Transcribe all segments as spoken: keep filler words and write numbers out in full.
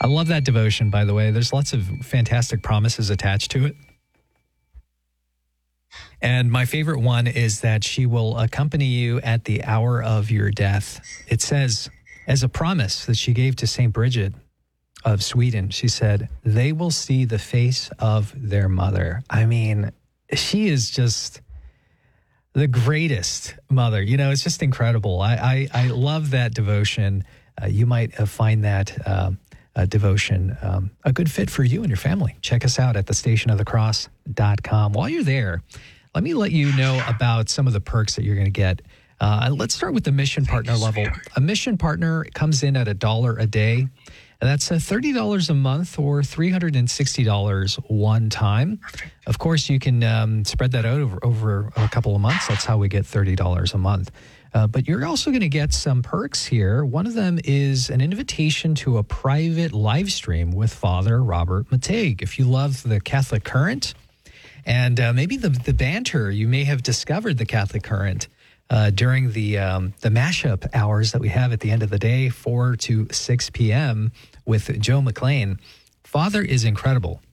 I love that devotion, by the way. There's lots of fantastic promises attached to it. And my favorite one is that she will accompany you at the hour of your death. It says, as a promise that she gave to Saint Bridget of Sweden, she said, they will see the face of their mother. I mean, she is just the greatest mother. You know, it's just incredible. I, I, I love that devotion. Uh, you might uh, find that uh, uh, devotion um, a good fit for you and your family. Check us out at the station of the cross dot com. While you're there, let me let you know about some of the perks that you're going to get. Uh, let's start with the mission partner level. A mission partner comes in at a dollar a day. And that's uh, thirty dollars a month or three hundred sixty dollars one time. Of course, you can um, spread that out over, over a couple of months. That's how we get thirty dollars a month. Uh, but you're also going to get some perks here. One of them is an invitation to a private live stream with Father Robert Mateig. If you love the Catholic Current, and uh, maybe the, the banter, you may have discovered the Catholic Current uh, during the um, the mashup hours that we have at the end of the day, four to six p.m. with Joe McLean. Father is incredible.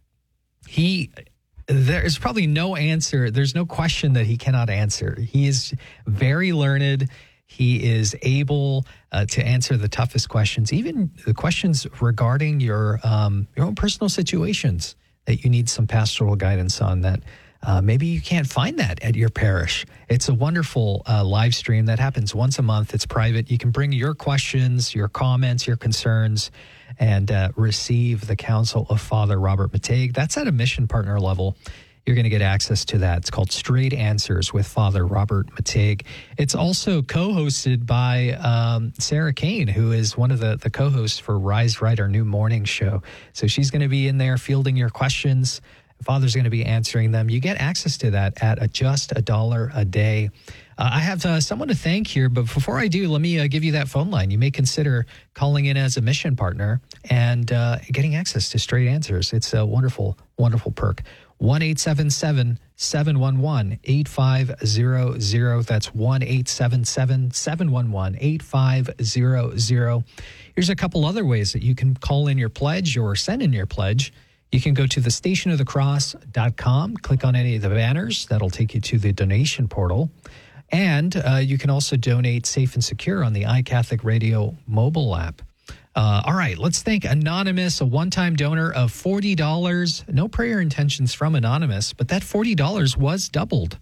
He, there is probably no answer. There's no question that he cannot answer. He is very learned. He is able uh, to answer the toughest questions, even the questions regarding your um, your own personal situations that you need some pastoral guidance on, that uh, maybe you can't find that at your parish. It's a wonderful uh, live stream that happens once a month. It's private. You can bring your questions, your comments, your concerns, and uh, receive the counsel of Father Robert Mateig. That's at a mission partner level. You're going to get access to that. It's called Straight Answers with Father Robert Mateig. It's also co-hosted by um, Sarah Kane, who is one of the, the co-hosts for Rise Right, our new morning show. So she's going to be in there fielding your questions. Father's going to be answering them. You get access to that at a, just a dollar a day. Uh, I have uh, someone to thank here, but before I do, let me uh, give you that phone line. You may consider calling in as a mission partner and uh, getting access to Straight Answers. It's a wonderful, wonderful perk. one eight seven seven, seven one one, eight five zero zero. That's one eight seven seven, seven one one, eight five zero zero. Here's a couple other ways that you can call in your pledge or send in your pledge. You can go to the station of the cross dot com, click on any of the banners. That'll take you to the donation portal. And uh, you can also donate safe and secure on the iCatholic Radio mobile app. Uh, all right, let's thank Anonymous, a one-time donor of forty dollars. No prayer intentions from Anonymous, but that forty dollars was doubled.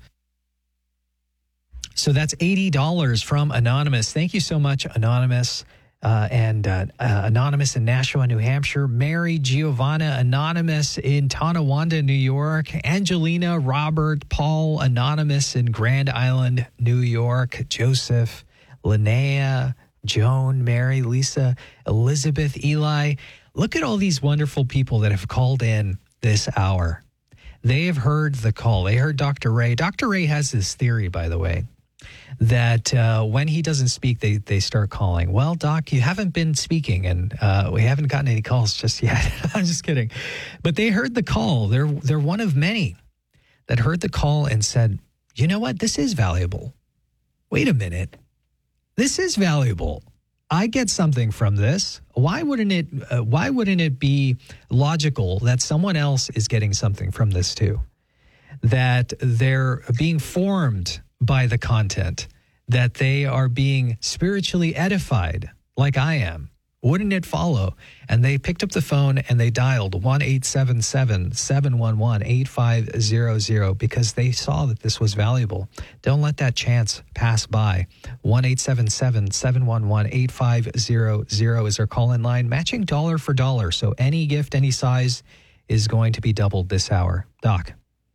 So that's eighty dollars from Anonymous. Thank you so much, Anonymous. Uh, and uh, uh, Anonymous in Nashua, New Hampshire. Mary Giovanna Anonymous in Tonawanda, New York. Angelina, Robert, Paul Anonymous in Grand Island, New York. Joseph, Linnea, Joan, Mary, Lisa, Elizabeth, Eli. Look at all these wonderful people that have called in this hour. They have heard the call. They heard Doctor Ray. Doctor Ray has this theory, by the way, that uh, when he doesn't speak, they, they start calling. Well, Doc, you haven't been speaking, and uh, we haven't gotten any calls just yet. I'm just kidding. But they heard the call. They're, they're one of many that heard the call and said, you know what? This is valuable. Wait a minute. This is valuable. I get something from this. Why wouldn't it? Uh, why wouldn't it be logical that someone else is getting something from this too? That they're being formed by the content, that they are being spiritually edified like I am. Wouldn't it follow? And they picked up the phone and they dialed one eight seven seven, seven one one, eight five zero zero because they saw that this was valuable. Don't let that chance pass by. one eight seven seven, seven one one, eight five zero zero is our call-in line, matching dollar for dollar. So any gift, any size is going to be doubled this hour. Doc.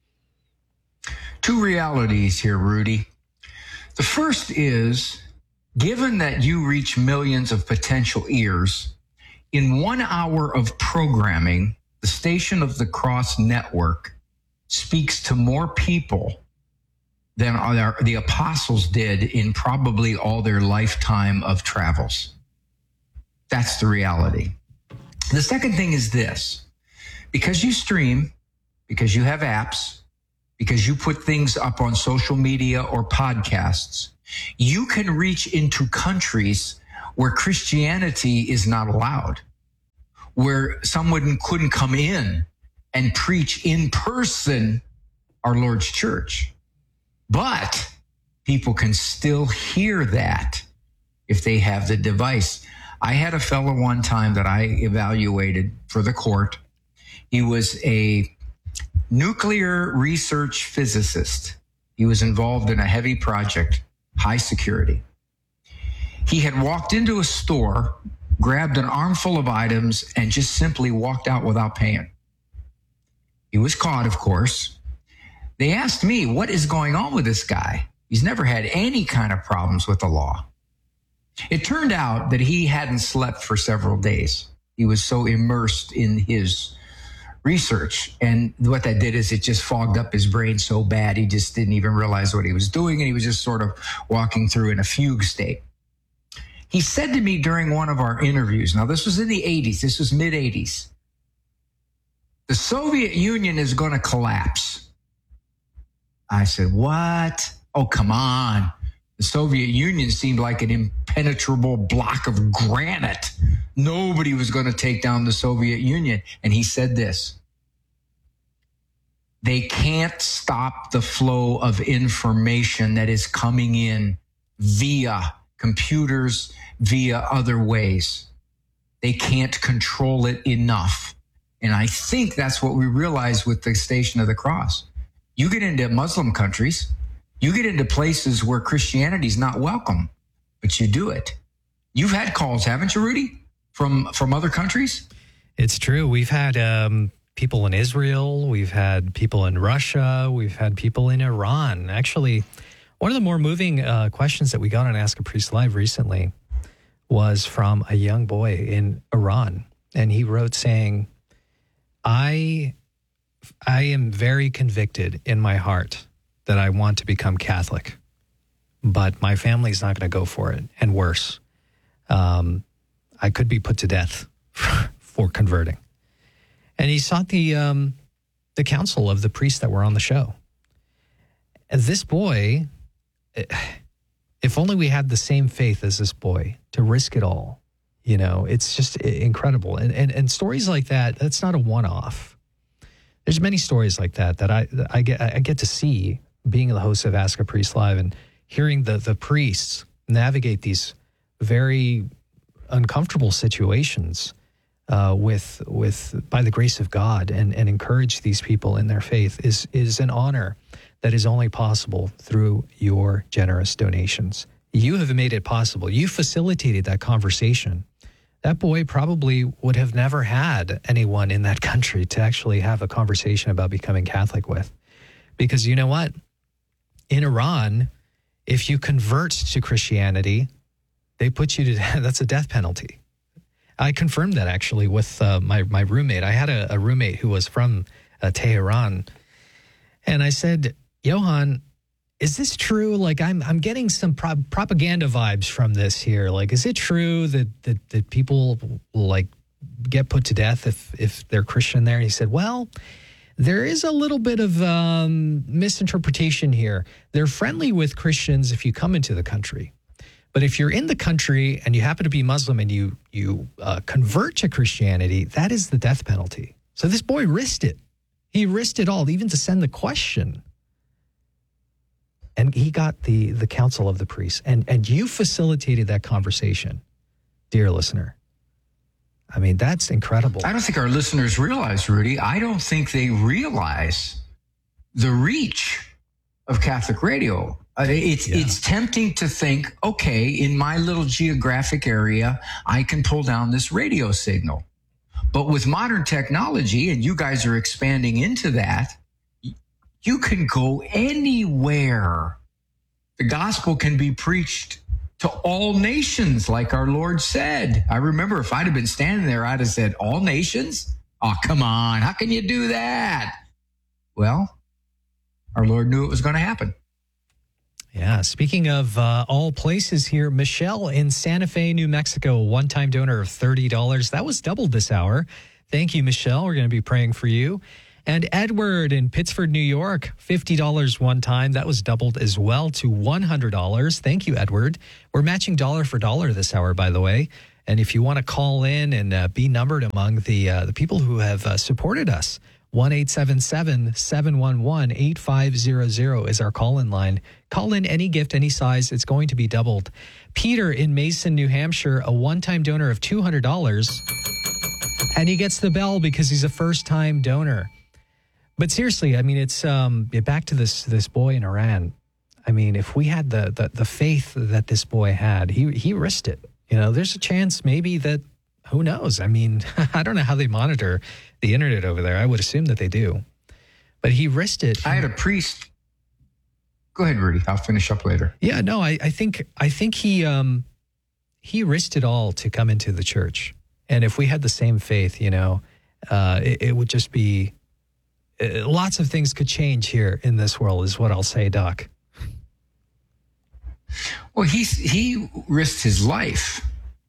Two realities here, Rudy. The first is, given that you reach millions of potential ears, in one hour of programming, the Station of the Cross network speaks to more people than our, the apostles did in probably all their lifetime of travels. That's the reality. The second thing is this. Because you stream, because you have apps, because you put things up on social media or podcasts, you can reach into countries where Christianity is not allowed, where someone couldn't come in and preach in person our Lord's church. But people can still hear that if they have the device. I had a fellow one time that I evaluated for the court. He was a nuclear research physicist. He was involved in a heavy project, high security. He had walked into a store, grabbed an armful of items, and just simply walked out without paying. He was caught, of course. They asked me, what is going on with this guy? He's never had any kind of problems with the law. It turned out that he hadn't slept for several days. He was so immersed in his research. And what that did is it just fogged up his brain so bad, he just didn't even realize what he was doing. And he was just sort of walking through in a fugue state. He said to me during one of our interviews, now this was in the eighties, this was mid eighties, the Soviet Union is going to collapse. I said, what? Oh, come on. The Soviet Union seemed like an impenetrable block of granite. Nobody was going to take down the Soviet Union. And he said this: they can't stop the flow of information that is coming in via computers, via other ways. They can't control it enough. And I think that's what we realize with the Station of the Cross. You get into Muslim countries, you get into places where Christianity is not welcome, but you do it. You've had calls, haven't you, Rudy, from from other countries? It's true. We've had um, people in Israel. We've had people in Russia. We've had people in Iran. Actually, one of the more moving uh, questions that we got on Ask a Priest Live recently was from a young boy in Iran. And he wrote saying, I, I am very convicted in my heart that I want to become Catholic, but my family's not going to go for it. And worse, um, I could be put to death for converting. And he sought the um, the counsel of the priests that were on the show. And this boy, if only we had the same faith as this boy to risk it all. You know, it's just incredible. And and, and stories like that, that's not a one-off. There's many stories like that that I I get I get to see being the host of Ask a Priest Live and hearing the the priests navigate these very uncomfortable situations uh, with with by the grace of God and and encourage these people in their faith is is an honor that is only possible through your generous donations. You have made it possible. You facilitated that conversation. That boy probably would have never had anyone in that country to actually have a conversation about becoming Catholic with. Because you know what? In Iran, if you convert to Christianity, they put you to, that's a death penalty. I confirmed that actually with uh, my, my roommate. I had a, a roommate who was from uh, Tehran. And I said, Johan, is this true? Like, I'm I'm getting some pro- propaganda vibes from this here. Like, is it true that, that that people like get put to death if if they're Christian there? And he said, well, there is a little bit of um, misinterpretation here. They're friendly with Christians if you come into the country. But if you're in the country and you happen to be Muslim and you you uh, convert to Christianity, that is the death penalty. So this boy risked it. He risked it all, even to send the question. And he got the the counsel of the priests. And, and you facilitated that conversation, dear listener. I mean, that's incredible. I don't think our listeners realize, Rudy, I don't think they realize the reach of Catholic radio. Uh, it's yeah. It's tempting to think, okay, in my little geographic area, I can pull down this radio signal. But with modern technology, and you guys are expanding into that, you can go anywhere. The gospel can be preached to all nations, like our Lord said. I remember if I'd have been standing there, I'd have said, all nations? Oh, come on. How can you do that? Well, our Lord knew it was going to happen. Yeah. Speaking of uh, all places here, Michelle in Santa Fe, New Mexico, a one-time donor of thirty dollars. That was doubled this hour. Thank you, Michelle. We're going to be praying for you. And Edward in Pittsford, New York, fifty dollars one time. That was doubled as well to one hundred dollars. Thank you, Edward. We're matching dollar for dollar this hour, by the way. And if you want to call in and uh, be numbered among the uh, the people who have uh, supported us, one eight seven seven, seven one one, eight five zero zero is our call-in line. Call in any gift, any size. It's going to be doubled. Peter in Mason, New Hampshire, a one-time donor of two hundred dollars. And he gets the bell because he's a first-time donor. But seriously, I mean, it's um, back to this this boy in Iran. I mean, if we had the, the, the faith that this boy had, he he risked it. You know, there's a chance maybe that, who knows? I mean, I don't know how they monitor the internet over there. I would assume that they do. But he risked it. I had a priest. Go ahead, Rudy. I'll finish up later. Yeah, no, I, I think I think he um, he risked it all to come into the church. And if we had the same faith, you know, uh, it, it would just be, uh, lots of things could change here in this world is what I'll say, Doc. Well, he's, he risked his life.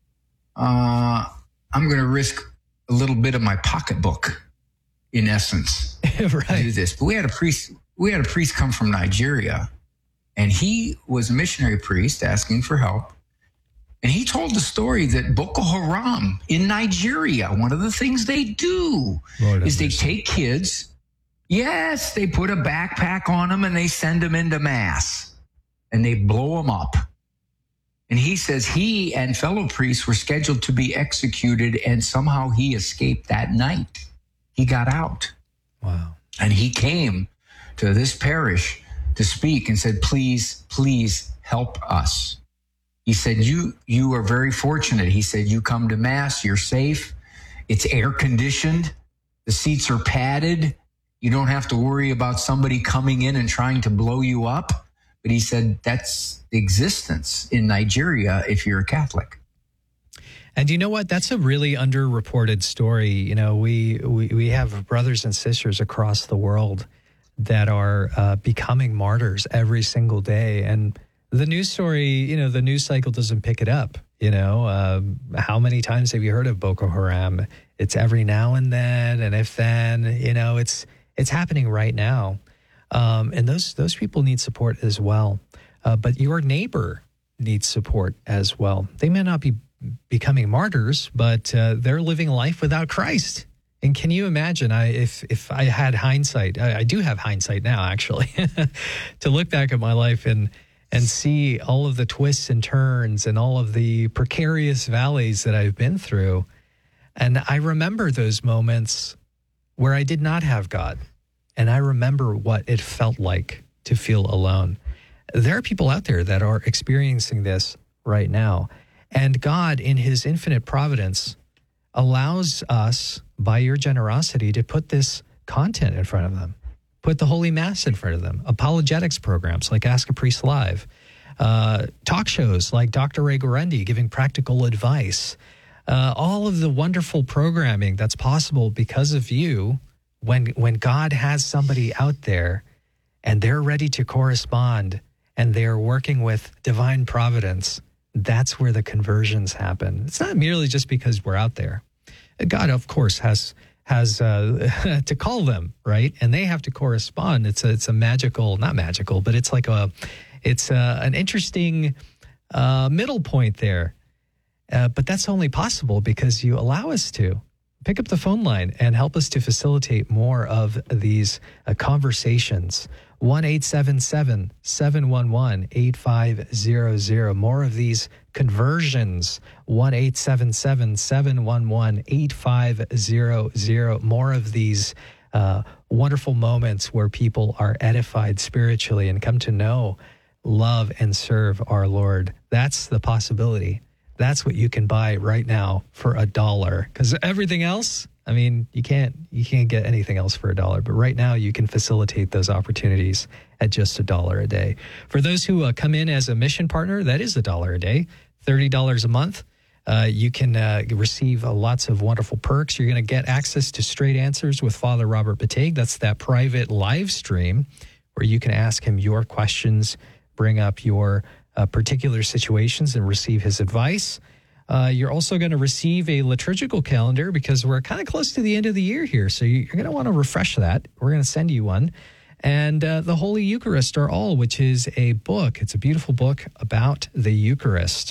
Uh, I'm going to risk a little bit of my pocketbook, in essence, right. to do this. But we had a priest. We had a priest come from Nigeria, and he was a missionary priest asking for help. And he told the story that Boko Haram in Nigeria, one of the things they do Lord is they take kids. Yes, they put a backpack on them and they send them into mass and they blow them up. And he says he and fellow priests were scheduled to be executed, and somehow he escaped that night. He got out. Wow. And he came to this parish to speak and said, please, please help us. He said, you you are very fortunate. He said, you come to mass, you're safe. It's air conditioned. The seats are padded. You don't have to worry about somebody coming in and trying to blow you up. But he said, that's the existence in Nigeria if you're a Catholic. And you know what? That's a really underreported story. You know, we, we, we have brothers and sisters across the world that are uh, becoming martyrs every single day. And the news story, you know, the news cycle doesn't pick it up. You know, uh, how many times have you heard of Boko Haram? It's every now and then, and if then, you know, it's it's happening right now. Um, and those those people need support as well. Uh, but your neighbor needs support as well. They may not be becoming martyrs, but uh, they're living life without Christ. And can you imagine, I, if if I had hindsight, I, I do have hindsight now, actually, to look back at my life and and see all of the twists and turns and all of the precarious valleys that I've been through. And I remember those moments where I did not have God. And I remember what it felt like to feel alone. There are people out there that are experiencing this right now. And God, in his infinite providence, allows us, by your generosity, to put this content in front of them. Put the Holy Mass in front of them, apologetics programs like Ask a Priest Live, uh, talk shows like Doctor Ray Guarendi giving practical advice, uh, all of the wonderful programming that's possible because of you when, when God has somebody out there and they're ready to correspond and they're working with divine providence. That's where the conversions happen. It's not merely just because we're out there. God, of course, has has uh, to call them, right? And they have to correspond. It's a, it's a magical, not magical, but it's like a, it's a, an interesting uh, middle point there. Uh, but that's only possible because you allow us to. Pick up the phone line and help us to facilitate more of these uh, conversations. one eight seven seven, seven one one, eight five zero zero. More of these conversions. one eight seven seven, seven one one, eight five zero zero. More of these uh, wonderful moments where people are edified spiritually and come to know, love, and serve our Lord. That's the possibility. That's what you can buy right now for a dollar. Because everything else, I mean, you can't you can't get anything else for a dollar. But right now, you can facilitate those opportunities at just a dollar a day. For those who uh, come in as a mission partner, that is a dollar a day, thirty dollars a month. Uh, you can uh, receive uh, lots of wonderful perks. You're going to get access to Straight Answers with Father Robert Batague. That's that private live stream where you can ask him your questions, bring up your uh, particular situations, and receive his advice. Uh, you're also going to receive a liturgical calendar because we're kind of close to the end of the year here. So you're going to want to refresh that. We're going to send you one. And uh, the Holy Eucharist Are All, which is a book. It's a beautiful book about the Eucharist.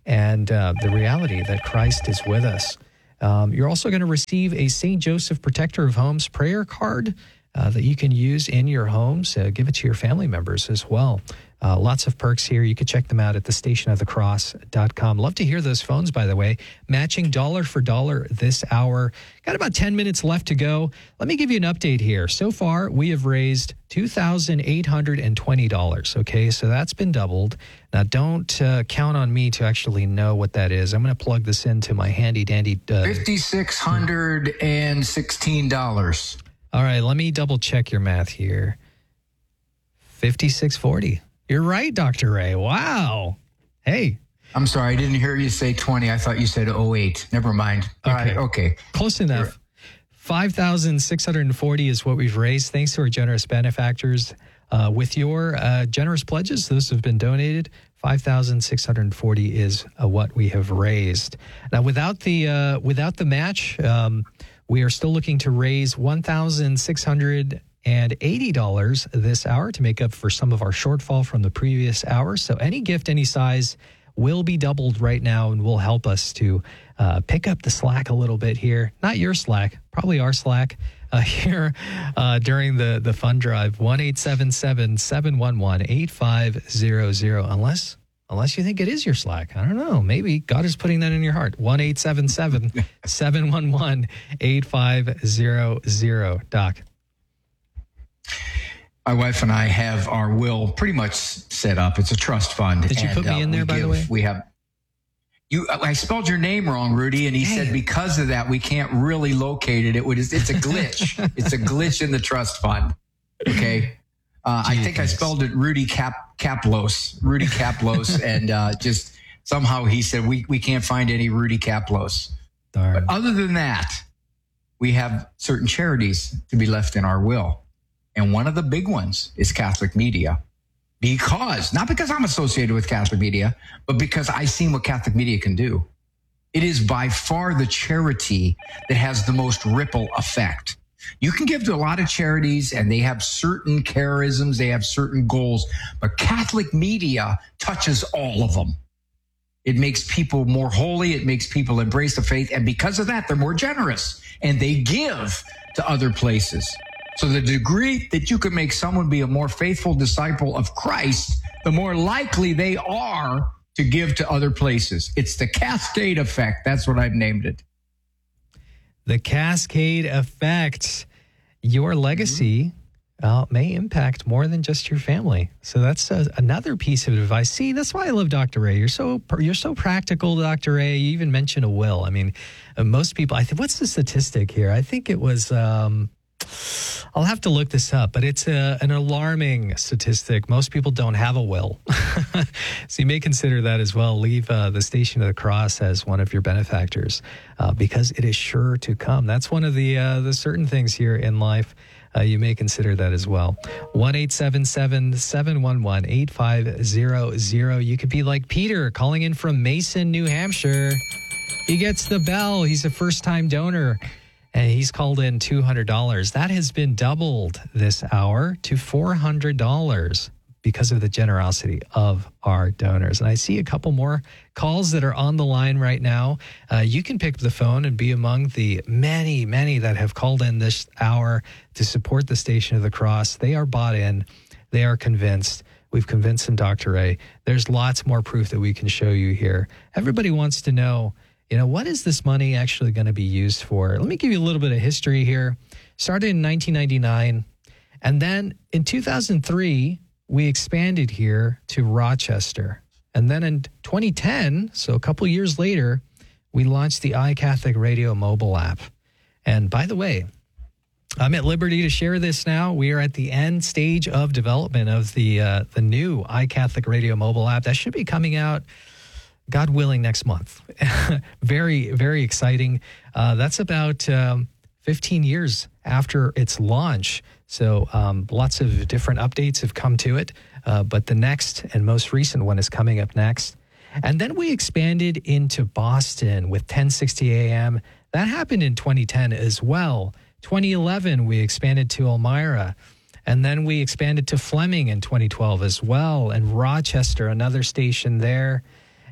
and uh, the reality that Christ is with us. Um, you're also going to receive a Saint Joseph Protector of Homes prayer card uh, that you can use in your homes. Uh, give it to your family members as well. Uh, lots of perks here. You can check them out at the station of the cross dot com. Love to hear those phones, by the way. Matching dollar for dollar this hour. Got about ten minutes left to go. Let me give you an update here. So far, we have raised two thousand eight hundred twenty dollars. Okay, so that's been doubled. Now, don't uh, count on me to actually know what that is. I'm going to plug this into my handy-dandy... Uh, five thousand six hundred sixteen dollars. All right, let me double-check your math here. five thousand six hundred forty dollars. You're right, Doctor Ray. Wow. Hey. I'm sorry, I didn't hear you say twenty. I thought you said oh eight. Never mind. All okay. right, okay. Close enough. five thousand six hundred forty is what we've raised, thanks to our generous benefactors. Uh, with your uh, generous pledges, those have been donated. five thousand six hundred forty is uh, what we have raised. Now, without the uh, without the match, um, we are still looking to raise one thousand six hundred eighty dollars this hour to make up for some of our shortfall from the previous hour. So any gift, any size will be doubled right now and will help us to uh, pick up the slack a little bit here. Not your slack, probably our slack uh, here uh, during the, the fund drive. one eight seven seven, seven one one, eight five zero zero. Unless, unless you think it is your slack. I don't know. Maybe God is putting that in your heart. one eight seven seven, seven one one, eight five zero zero. Doc. My wife and I have our will pretty much set up. It's a trust fund. Did you and, put me uh, in there, by give, the way? We have. You, I spelled your name wrong, Rudy, and he Dang. said because of that we can't really locate it. It would. It's a glitch. It's a glitch in the trust fund. Okay, uh, I think I spelled it Rudy Cap Caplos, Rudy Caplos, and uh, just somehow he said we we can't find any Rudy Caplos. Darn. But other than that, we have certain charities to be left in our will. And one of the big ones is Catholic Media. Because, not because I'm associated with Catholic Media, but because I've seen what Catholic Media can do. It is by far the charity that has the most ripple effect. You can give to a lot of charities and they have certain charisms, they have certain goals, but Catholic Media touches all of them. It makes people more holy, it makes people embrace the faith, and because of that, they're more generous and they give to other places. So the degree that you can make someone be a more faithful disciple of Christ, the more likely they are to give to other places. It's the cascade effect. That's what I've named it. The cascade effect. Your legacy uh, may impact more than just your family. So that's uh, another piece of advice. See, that's why I love Doctor Ray. You're so you're so practical, Doctor Ray. You even mentioned a will. I mean, uh, most people. I think what's the statistic here? I think it was. Um, I'll have to look this up, but it's a, an alarming statistic. Most people don't have a will. So you may consider that as well. Leave uh, the Station of the Cross as one of your benefactors uh, because it is sure to come. That's one of the uh, the certain things here in life. Uh, you may consider that as well. one eight seven seven, seven one one, eight five zero zero. You could be like Peter calling in from Mason, New Hampshire. He gets the bell. He's a first-time donor. And he's called in two hundred dollars. That has been doubled this hour to four hundred dollars because of the generosity of our donors. And I see a couple more calls that are on the line right now. Uh, you can pick up the phone and be among the many, many that have called in this hour to support the Station of the Cross. They are bought in. They are convinced. We've convinced them, Doctor Ray. There's lots more proof that we can show you here. Everybody wants to know, you know, what is this money actually going to be used for? Let me give you a little bit of history here. Started in nineteen ninety-nine. And then in two thousand three, we expanded here to Rochester. And then in twenty ten, so a couple years later, we launched the iCatholic Radio mobile app. And by the way, I'm at liberty to share this now. We are at the end stage of development of the uh, the new iCatholic Radio mobile app. That should be coming out, God willing, next month. Very, very exciting. Uh, that's about um, fifteen years after its launch. So um, lots of different updates have come to it. Uh, but the next and most recent one is coming up next. And then we expanded into Boston with ten sixty A M. That happened in twenty ten as well. twenty eleven, we expanded to Elmira. And then we expanded to Fleming in twenty twelve as well. And Rochester, another station there.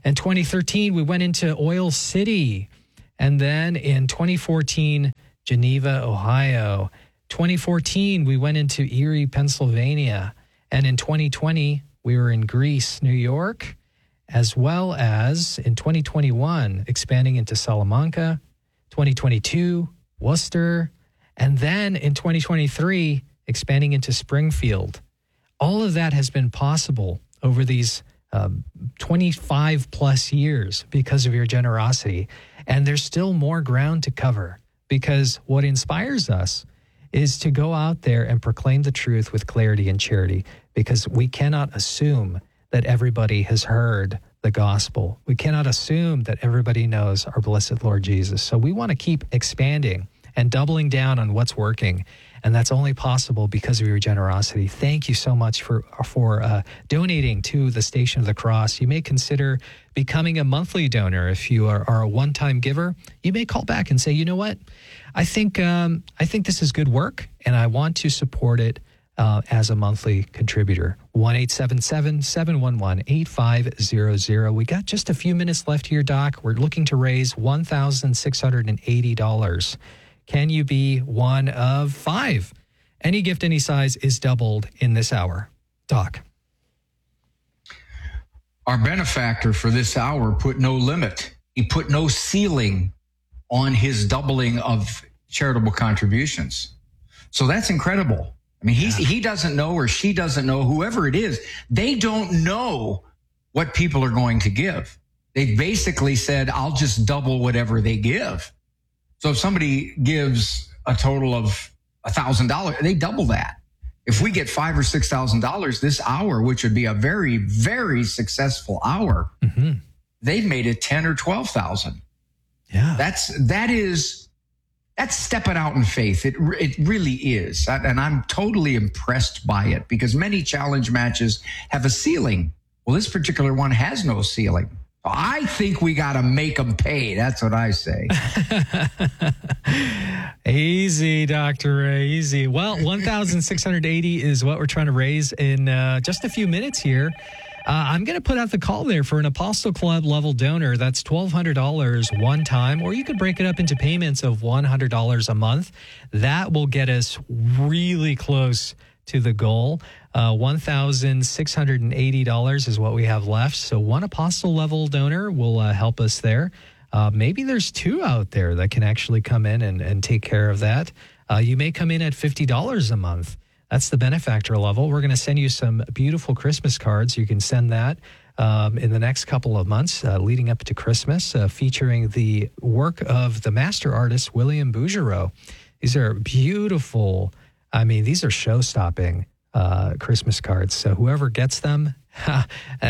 In twenty thirteen, we went into Oil City. And then in twenty fourteen, Geneva, Ohio. twenty fourteen, we went into Erie, Pennsylvania. And in twenty twenty, we were in Greece, New York, as well as in twenty twenty-one, expanding into Salamanca, twenty twenty-two, Worcester, and then in twenty twenty-three, expanding into Springfield. All of that has been possible over these um, twenty-five plus years because of your generosity. And there's still more ground to cover, because what inspires us is to go out there and proclaim the truth with clarity and charity, because we cannot assume that everybody has heard the gospel. We cannot assume that everybody knows our blessed Lord Jesus. So we want to keep expanding and doubling down on what's working. And that's only possible because of your generosity. Thank you so much for for uh, donating to the Station of the Cross. You may consider becoming a monthly donor. If you are, are a one-time giver, you may call back and say, you know what, I think um, I think this is good work, and I want to support it uh, as a monthly contributor. one eight seven seven, seven one one, eight five zero zero. We got just a few minutes left here, Doc. We're looking to raise one thousand six hundred eighty dollars. Can you be one of five? Any gift, any size is doubled in this hour. Doc. Our benefactor for this hour put no limit. He put no ceiling on his doubling of charitable contributions. So that's incredible. I mean, he's, yeah. he doesn't know, or she doesn't know, whoever it is, they don't know what people are going to give. They basically said, I'll just double whatever they give. So if somebody gives a total of one thousand dollars, they double that. If we get five thousand dollars or six thousand dollars this hour, which would be a very, very successful hour, mm-hmm. they've made it ten thousand dollars or twelve thousand dollars. Yeah. That's, that is, that's stepping out in faith. It, it really is. And I'm totally impressed by it, because many challenge matches have a ceiling. Well, this particular one has no ceiling. I think we got to make them pay. That's what I say. Easy, Doctor Ray, easy. Well, one thousand six hundred eighty is what we're trying to raise in uh, just a few minutes here. Uh, I'm going to put out the call there for an Apostle Club level donor. That's twelve hundred dollars one time, or you could break it up into payments of one hundred dollars a month. That will get us really close to the goal. Uh, one thousand six hundred eighty dollars is what we have left. So one Apostle level donor will uh, help us there. Uh, maybe there's two out there that can actually come in and, and take care of that. Uh, you may come in at fifty dollars a month. That's the benefactor level. We're going to send you some beautiful Christmas cards. You can send that um, in the next couple of months uh, leading up to Christmas, uh, featuring the work of the master artist, William Bouguereau. These are beautiful. I mean, these are show-stopping uh, Christmas cards. So whoever gets them, uh,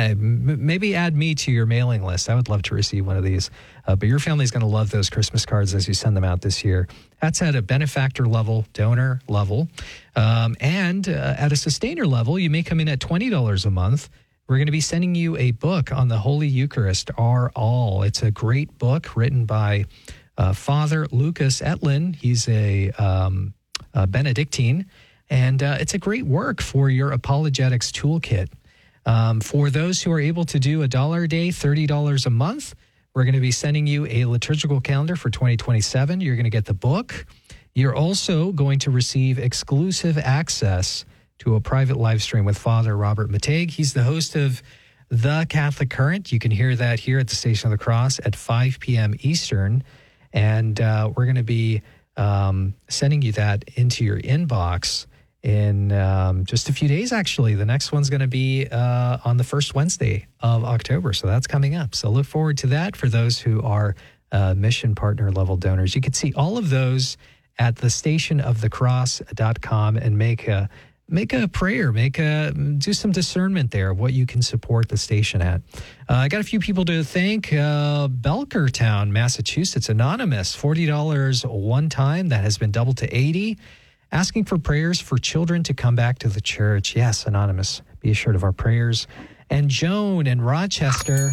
maybe add me to your mailing list. I would love to receive one of these. Uh, but your family's going to love those Christmas cards as you send them out this year. That's at a benefactor level, donor level. Um, and uh, at a sustainer level, you may come in at twenty dollars a month. We're going to be sending you a book on the Holy Eucharist, Our All. It's a great book written by uh, Father Lucas Etlin. He's a, um, a Benedictine, and uh, it's a great work for your apologetics toolkit. Um, for those who are able to do a dollar a day, thirty dollars a month, we're going to be sending you a liturgical calendar for twenty twenty-seven. You're going to get the book. You're also going to receive exclusive access to a private live stream with Father Robert Mateg. He's the host of The Catholic Current. You can hear that here at the Station of the Cross at five p.m. Eastern. And uh, we're going to be um, sending you that into your inbox in um, just a few days, actually. The next one's going to be uh, on the first Wednesday of October. So that's coming up. So look forward to that for those who are uh, mission partner level donors. You can see all of those at the station of the cross dot com and make a make a prayer, make a do some discernment there of what you can support the station at. Uh, I got a few people to thank. Uh, Belchertown, Massachusetts, anonymous, forty dollars one time. That has been doubled to eighty dollars. Asking for prayers for children to come back to the church. Yes, anonymous. Be assured of our prayers. And Joan in Rochester,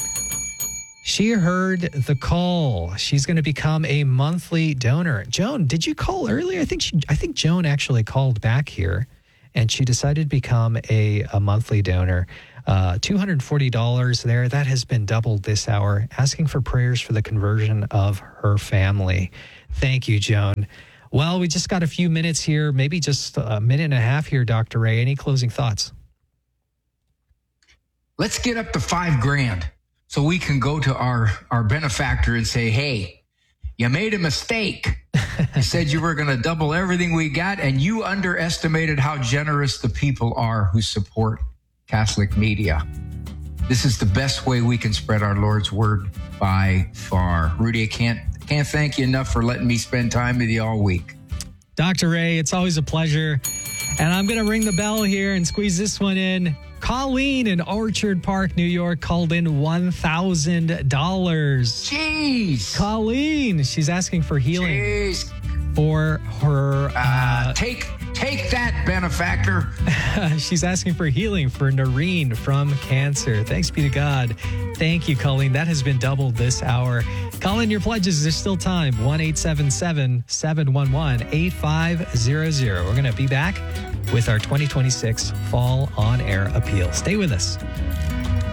she heard the call. She's going to become a monthly donor. Joan, did you call earlier? I think she, I think Joan actually called back here, and she decided to become a, a monthly donor. Uh, two hundred forty dollars there. That has been doubled this hour, asking for prayers for the conversion of her family. Thank you, Joan. Well, we just got a few minutes here, maybe just a minute and a half here, Doctor Ray. Any closing thoughts? Let's get up to five grand so we can go to our, our benefactor and say, hey, you made a mistake. You said you were going to double everything we got, and you underestimated how generous the people are who support Catholic media. This is the best way we can spread our Lord's word by far. Rudy, I can't, can't thank you enough for letting me spend time with you all week. Doctor Ray, it's always a pleasure. And I'm going to ring the bell here and squeeze this one in. Colleen in Orchard Park, New York, called in one thousand dollars. Jeez. Colleen, she's asking for healing Jeez. for her... Uh, uh, take take that, benefactor. She's asking for healing for Noreen from cancer. Thanks be to God. Thank you, Colleen. That has been doubled this hour. Call in your pledges. There's still time. one eight seven seven, seven one one, eight five zero zero. We're going to be back with our twenty twenty-six Fall On Air Appeal. Stay with us.